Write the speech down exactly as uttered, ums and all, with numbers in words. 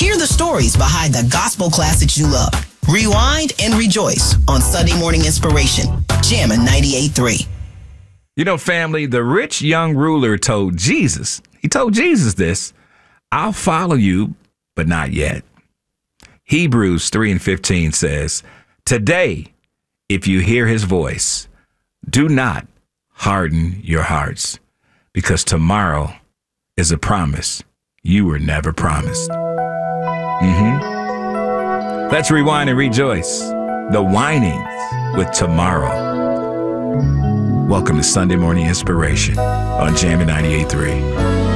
Hear the stories behind the gospel classics you love. Rewind and rejoice on Sunday Morning Inspiration. Jammin' ninety-eight point three. You know, family, the rich young ruler told Jesus, he told Jesus this, I'll follow you, but not yet. Hebrews three and fifteen says, today, if you hear his voice, do not harden your hearts, because tomorrow is a promise you were never promised. Mm-hmm. Let's rewind and rejoice. The Winings with Tomorrow. Welcome to Sunday Morning Inspiration on Jammin' ninety-eight point three.